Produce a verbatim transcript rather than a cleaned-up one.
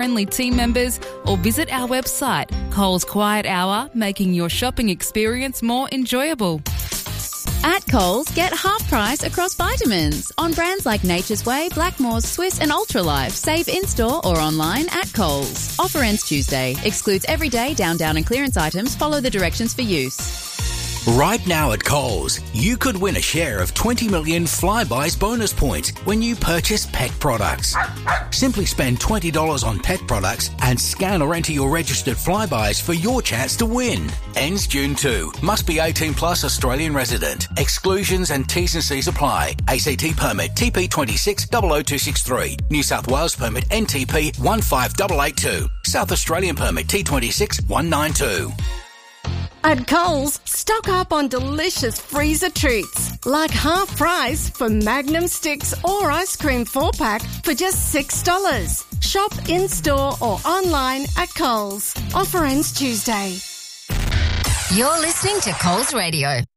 friendly team members, or visit our website, Coles Quiet Hour, making your shopping experience more enjoyable. At Coles, get half price across vitamins on brands like Nature's Way, Blackmores, Swiss and Ultralife. Save in-store or online at Coles. Offer ends Tuesday. Excludes everyday down, down and clearance items. Follow the directions for use. Right now at Coles, you could win a share of twenty million Flybuys bonus points when you purchase pet products. Simply spend twenty dollars on pet products and scan or enter your registered Flybuys for your chance to win. Ends June second. Must be eighteen plus Australian resident. Exclusions and T's and C's apply. A C T permit T P two six zero zero two six three. New South Wales permit N T P one five eight eight two. South Australian permit T two six one nine two. At Coles, stock up on delicious freezer treats, like half price for Magnum sticks or ice cream four-pack for just six dollars. Shop in-store or online at Coles. Offer ends Tuesday. You're listening to Coles Radio.